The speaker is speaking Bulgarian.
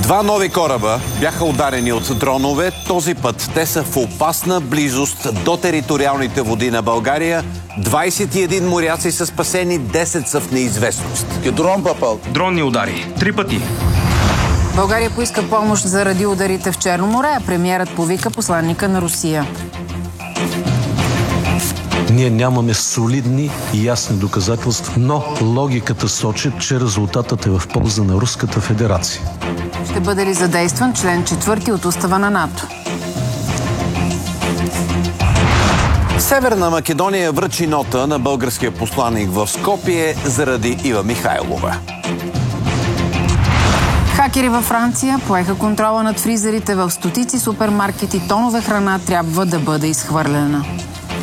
Два нови кораба бяха ударени от дронове. Този път те са в опасна близост до териториалните води на България. 21 моряци са спасени, 10 са в неизвестност. Дрон попал. Дронни удари. 3 пъти. България поиска помощ заради ударите в Черно море, а премиерът повика посланника на Русия. Ние нямаме солидни и ясни доказателства, но логиката сочи, че резултатът е в полза на Руската федерация. Ще бъде ли задействан член 4 от устава на НАТО? Северна Македония връчи нота на българския посланик в Скопие заради Ива Михайлова. Хакери във Франция поеха контрола над фризерите в стотици супермаркети. Тонове храна трябва да бъде изхвърлена.